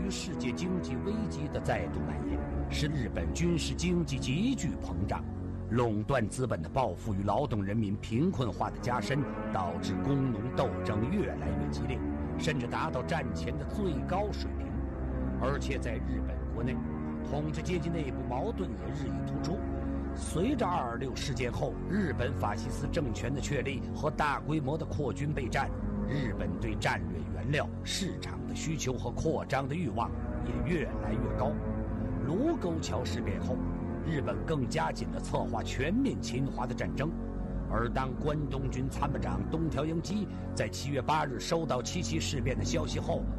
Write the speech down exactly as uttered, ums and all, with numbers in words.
于世界经济危机的再度蔓延，使日本军事经济急剧膨胀。垄断资本的暴富与劳动人民贫困化的加深，导致工农斗争越来越激烈，甚至达到战前的最高水平。而且在日本国内，统治阶级内部矛盾也日益突出。随着二二六事件后日本法西斯政权的确立和大规模的扩军备战，日本对战略原料市场的需求和扩张的欲望也越来越高。卢沟桥事变后，日本更加紧地策划全面侵华的战争。而当关东军参谋长东条英机在七月八日收到七七事变的消息后，